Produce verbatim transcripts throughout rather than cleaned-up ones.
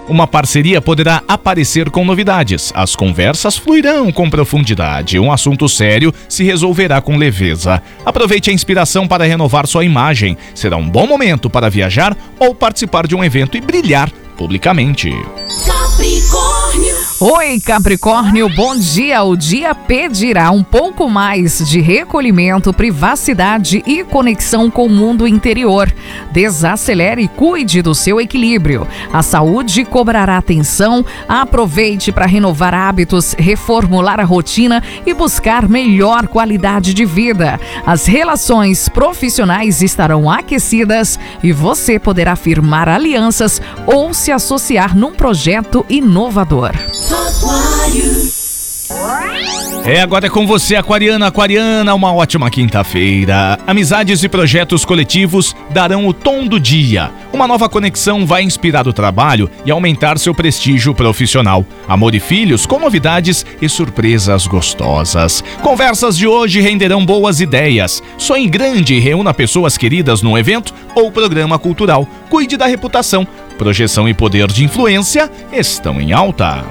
Uma parceria poderá aparecer com novidades. As conversas fluirão com profundidade. Um assunto sério se resolverá com leveza. Aproveite a inspiração para renovar sua imagem. Será um bom momento para viajar ou participar de um evento e brilhar publicamente. Capricórnio. Oi, Capricórnio, bom dia. O dia pedirá um pouco mais de recolhimento, privacidade e conexão com o mundo interior. Desacelere e cuide do seu equilíbrio. A saúde cobrará atenção. Aproveite para renovar hábitos, reformular a rotina e buscar melhor qualidade de vida. As relações profissionais estarão aquecidas e você poderá firmar alianças ou se associar num projeto inovador. É, agora é com você, aquariano, aquariana, uma ótima quinta-feira. Amizades e projetos coletivos darão o tom do dia. Uma nova conexão vai inspirar o trabalho e aumentar seu prestígio profissional. Amor e filhos com novidades e surpresas gostosas. Conversas de hoje renderão boas ideias. Sonhe grande e reúna pessoas queridas num evento ou programa cultural. Cuide da reputação. Projeção e poder de influência estão em alta.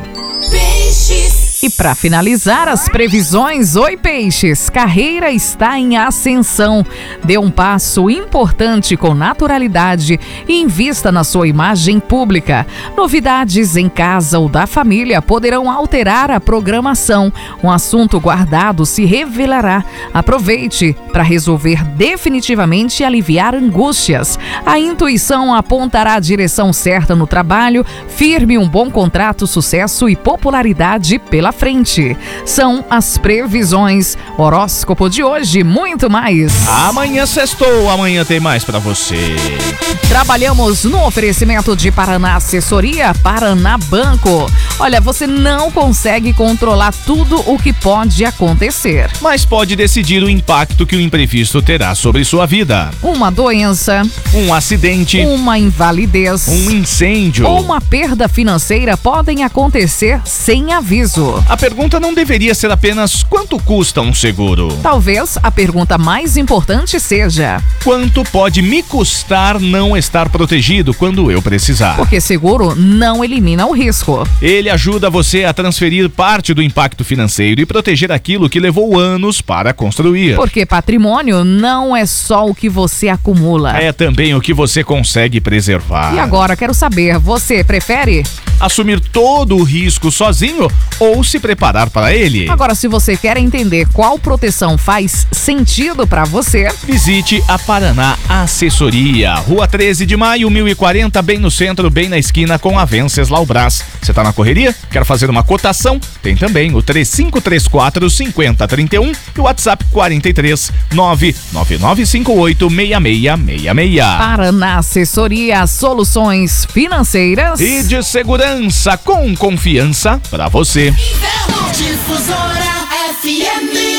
E para finalizar as previsões, oi peixes, carreira está em ascensão. Dê um passo importante com naturalidade e invista na sua imagem pública. Novidades em casa ou da família poderão alterar a programação. Um assunto guardado se revelará. Aproveite para resolver definitivamente e aliviar angústias. A intuição apontará a direção certa no trabalho. Firme um bom contrato, sucesso e popularidade pela frente. São as previsões. Horóscopo de hoje, muito mais. Amanhã sextou, amanhã tem mais pra você. Trabalhamos no oferecimento de Paraná Assessoria, Paraná Banco. Olha, você não consegue controlar tudo o que pode acontecer, mas pode decidir o impacto que o imprevisto terá sobre sua vida. Uma doença, um acidente, uma invalidez, um incêndio ou uma perda financeira podem acontecer sem aviso. A pergunta não deveria ser apenas quanto custa um seguro. Talvez a pergunta mais importante seja: quanto pode me custar não estar protegido quando eu precisar? Porque seguro não elimina o risco. Ele ajuda você a transferir parte do impacto financeiro e proteger aquilo que levou anos para construir. Porque patrimônio não é só o que você acumula. É também o que você consegue preservar. E agora, quero saber, você prefere assumir todo o risco sozinho ou se preparar para ele? Agora, se você quer entender qual proteção faz sentido para você, visite a Paraná Assessoria, Rua treze de maio, mil e quarenta, bem no centro, bem na esquina com a Venceslau Brás. Você tá na correria? Quer fazer uma cotação? Tem também o três cinco três quatro, cinco zero três um e o WhatsApp quarenta e três, nove nove nove cinco oito, seis seis seis seis. Paraná Assessoria, soluções financeiras e de segurança com confiança para você. Difusora F M.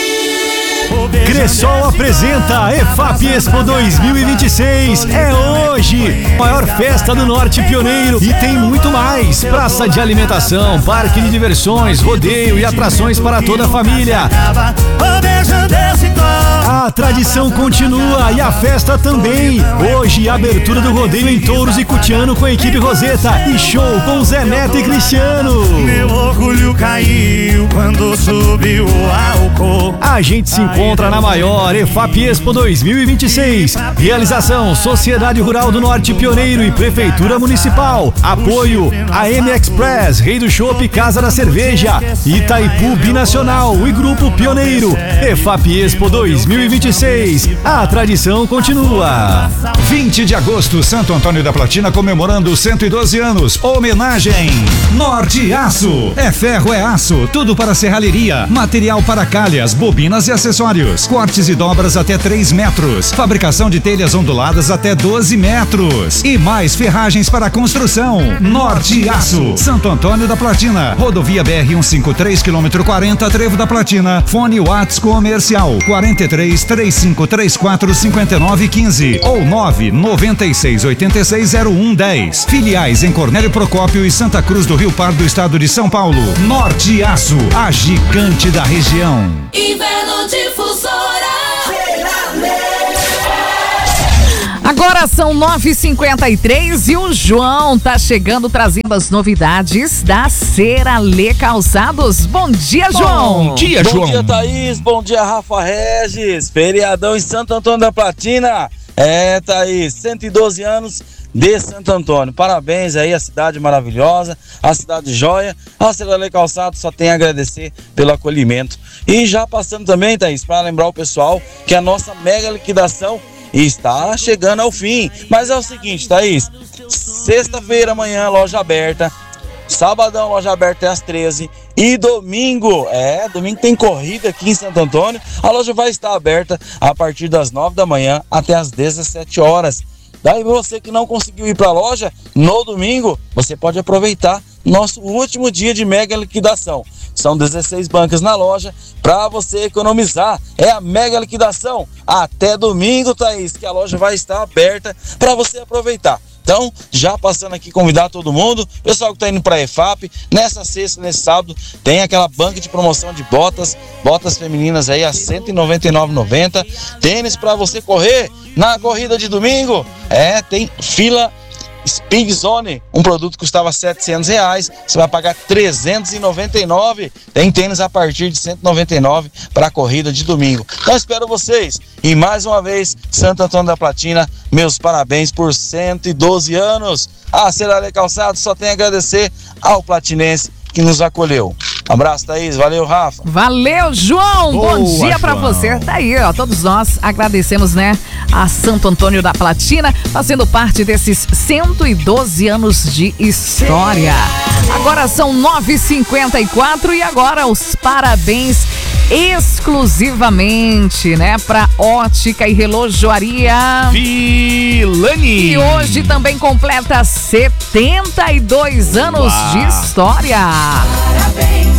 Cressol apresenta EFAP Expo dois mil e vinte e seis. É hoje! Maior festa do Norte Pioneiro e tem muito mais. Praça de alimentação, parque de diversões, rodeio e atrações para toda a família. A tradição continua e a festa também. Hoje, abertura do rodeio em Touros e Cutiano com a equipe Roseta e show com Zé Neto e Cristiano. Meu orgulho caiu quando subiu o álcool. A gente se encontra na maior EFAP Expo dois mil e vinte e seis. Realização Sociedade Rural do Norte Pioneiro e Prefeitura Municipal. Apoio A M Express, Rei do Chopp, Casa da Cerveja, Itaipu Binacional e Grupo Pioneiro. EFAP Expo dois mil e vinte e seis. A tradição continua. vinte de agosto, Santo Antônio da Platina comemorando cento e doze anos. Homenagem Norte Aço. É ferro, é aço, tudo para serralheria, material para calhas, bobinas e acessórios, cortes e dobras até três metros, fabricação de telhas onduladas até doze metros e mais ferragens para construção. Norte Aço, Santo Antônio da Platina, rodovia B R cento e cinquenta e três, quilômetro quarenta, Trevo da Platina. Fone Whats comercial quarenta e três, trinta e cinco, trinta e quatro, cinquenta e nove, quinze ou nove noventa e seis, oitenta e seis, zero um, dez. Filiais em Cornélio Procópio e Santa Cruz do Rio Pardo, estado de São Paulo. Norte Aço, a gigante da região. Inverno Difusora. Agora são nove e cinquenta e três e o João tá chegando trazendo as novidades da Ceralê Calçados. Bom dia, João. Bom dia, Bom João. dia, Thaís. Bom dia, Rafa Regis. Feriadão em Santo Antônio da Platina. É, Thaís, cento e doze anos de Santo Antônio. Parabéns aí, a cidade maravilhosa, a cidade joia. A Ceralê Calçados só tem a agradecer pelo acolhimento. E já passando também, Thaís, para lembrar o pessoal que a nossa mega liquidação está chegando ao fim. Mas é o seguinte, Thaís, sexta-feira amanhã, loja aberta. Sabadão, loja aberta é às treze. E domingo, é, domingo tem corrida aqui em Santo Antônio. A loja vai estar aberta a partir das nove da manhã até às dezessete horas. Daí você que não conseguiu ir para a loja no domingo, você pode aproveitar nosso último dia de mega liquidação. São dezesseis bancas na loja para você economizar. É a mega liquidação até domingo, Thaís, que a loja vai estar aberta para você aproveitar. Então, já passando aqui, convidar todo mundo, pessoal que tá indo pra E F A P, nessa sexta, nesse sábado, tem aquela banca de promoção de botas, botas femininas aí a cento e noventa e nove reais e noventa centavos, tênis pra você correr na corrida de domingo, é, tem fila Speed Zone, um produto que custava setecentos reais, você vai pagar trezentos e noventa e nove reais, tem tênis a partir de cento e noventa e nove reais para a corrida de domingo. Então espero vocês, e mais uma vez, Santo Antônio da Platina, meus parabéns por cento e doze anos. A Ceralê Calçados só tem a agradecer ao platinense que nos acolheu. Abraço, Thaís. Valeu, Rafa. Valeu, João. Boa, Bom dia pra João. você. Tá aí, ó. Todos nós agradecemos, né, a Santo Antônio da Platina, fazendo parte desses cento e doze anos de história. Agora são nove e cinquenta e quatro e agora os parabéns exclusivamente, né, pra Ótica e Relojoaria Vilani. E hoje também completa setenta e dois anos Uau. de história. Parabéns,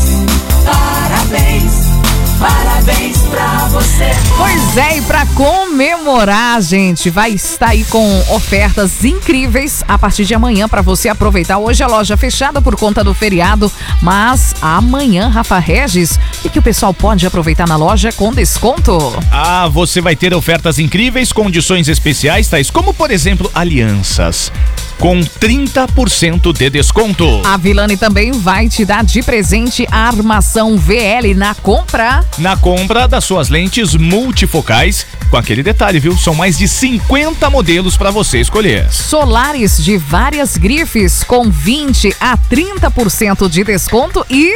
parabéns, parabéns pra você. Pois é, e pra comemorar, gente, vai estar aí com ofertas incríveis a partir de amanhã pra você aproveitar. Hoje a loja fechada por conta do feriado, mas amanhã, Rafa Regis, o que o pessoal pode aproveitar na loja com desconto? Ah, você vai ter ofertas incríveis, condições especiais, tais como, por exemplo, alianças com trinta por cento de desconto. A Vilani também vai te dar de presente a armação V L na compra. Na compra das suas lentes multifocais, com aquele detalhe, viu? São mais de cinquenta modelos para você escolher. Solares de várias grifes com vinte a trinta por cento de desconto e,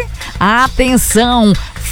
atenção,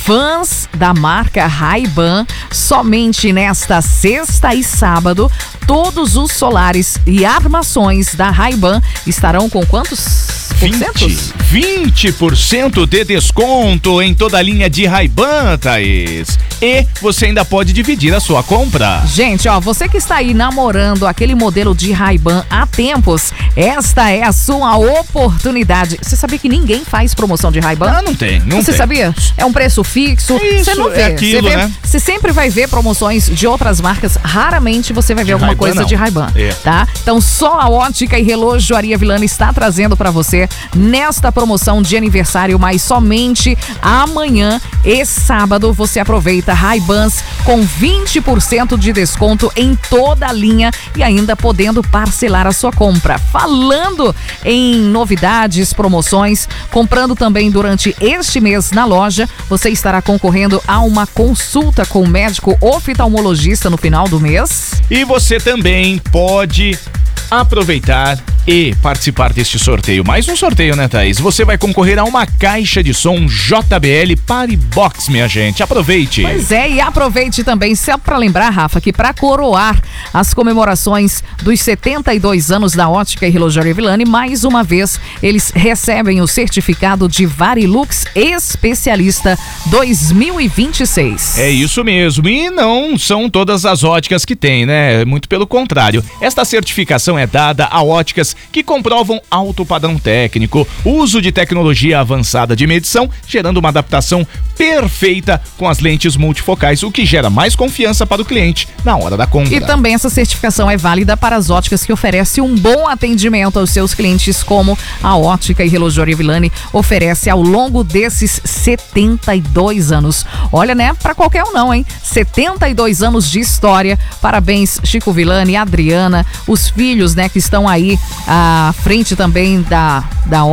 fãs da marca Ray-Ban, somente nesta sexta e sábado, todos os solares e armações da Ray-Ban estarão com quantos porcentos? vinte por cento de desconto em toda a linha de Ray-Ban, Thaís. E você ainda pode dividir a sua compra. Gente, ó, você que está aí namorando aquele modelo de Ray-Ban há tempos, esta é a sua oportunidade. Você sabia que ninguém faz promoção de Ray-Ban? Ah, não tem, não Você tem. sabia? É um preço fixo. Isso, você não vê. é aquilo, você vê, né? Você sempre vai ver promoções de outras marcas. Raramente você vai ver De alguma Ray-Ban, coisa não. de Ray-Ban, É. tá? Então só a Ótica e Relojoaria Vilani está trazendo para você nesta promoção de aniversário, mas somente amanhã e sábado você aproveita Ray-Bans com vinte por cento de desconto em toda a linha e ainda podendo parcelar a sua compra. Falando em novidades, promoções, comprando também durante este mês na loja, você estará concorrendo a uma consulta com o médico oftalmologista no final do mês. E você também pode aproveitar e participar deste sorteio. Mais um sorteio, né, Thaís? Você vai concorrer a uma caixa de som J B L Party Box, minha gente. Aproveite. Pois é, e aproveite também, só para lembrar, Rafa, que para coroar as comemorações dos setenta e dois anos da Ótica e Relojoaria Vilani, mais uma vez, eles recebem o certificado de Varilux Especialista dois mil e vinte e seis. É isso mesmo. E não são todas as óticas que tem, né? Muito pelo contrário. Esta certificação atenção é dada a óticas que comprovam alto padrão técnico, uso de tecnologia avançada de medição, gerando uma adaptação perfeita com as lentes multifocais, o que gera mais confiança para o cliente na hora da compra. E também essa certificação é válida para as óticas que oferecem um bom atendimento aos seus clientes, como a Ótica e Relojoaria Villani oferece ao longo desses setenta e dois anos. Olha, né? Para qualquer um não, hein? setenta e dois anos de história. Parabéns, Chico Villani, Adriana, os filhos, né, que estão aí à frente também da, da